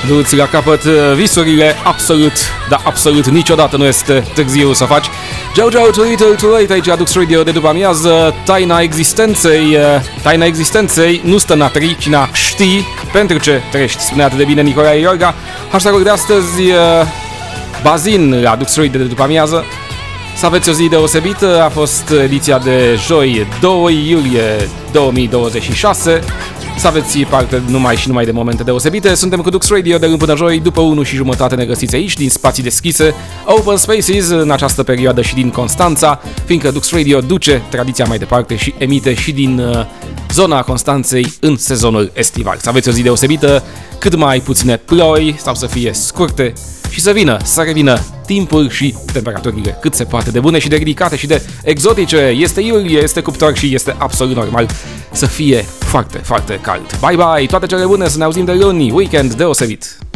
Du-ți la capăt visurile, absolut niciodată nu este târziu să faci. Jojo Too Little Too Late aici la Dux Radio de după amiază. Taina existenței nu stă în a trăi, ci în a ști pentru ce trăiești, spunea atât de bine Nicolae Iorga. Hashtag-ul de astăzi, bazin la Dux Radio de după amiază. Să aveți o zi deosebită, a fost ediția de joi 2 iulie 2026. Să aveți parte numai de momente deosebite. Suntem cu Dux Radio de luni până joi, după 1:30 ne găsiți aici, din spații deschise, Open Spaces, în această perioadă și din Constanța, fiindcă Dux Radio duce tradiția mai departe și emite și din zona Constanței în sezonul estival. Să aveți o zi deosebită, cât mai puține ploi sau să fie scurte și să revină timpul și temperaturile cât se poate de bune și de ridicate și de exotice. Este iulie, este cuptor și este absolut normal să fie foarte, foarte cald. Bye bye, toate cele bune, să ne auzim de luni, weekend deosebit!